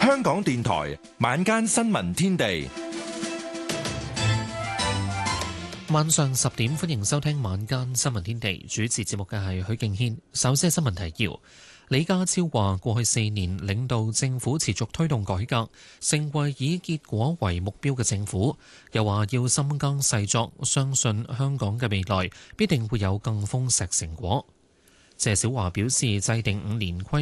香港電台晚間新聞天地， 晚上10點，歡迎收聽晚間新聞天地。主持節目嘅係許敬軒。首先係新聞提要。李家超話：過去4年領導政府持續推動改革，成為以結果為目標嘅政府。又話要深耕細作，相信香港嘅未來必定會有更豐碩成果。謝小華表示，制定5年規